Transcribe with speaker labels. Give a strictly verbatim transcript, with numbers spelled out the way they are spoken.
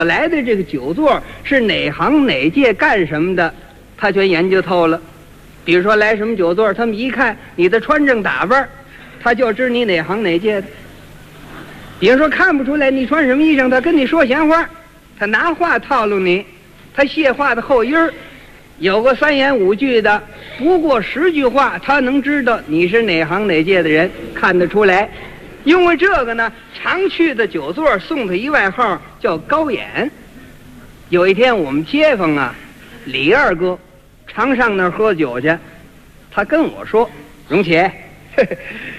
Speaker 1: 来的这个酒座是哪行哪界干什么的，他全研究透了。比如说来什么酒座，他们一看你的穿正打扮，他就知你哪行哪界的。比如说看不出来你穿什么衣裳，他跟你说闲话，他拿话套路你，他谢话的后音儿有个三言五句的，不过十句话，他能知道你是哪行哪界的人，看得出来。因为这个呢，常去的酒座送他一外号叫高眼。有一天我们街坊啊，李二哥常上那儿喝酒去，他跟我说：“荣启，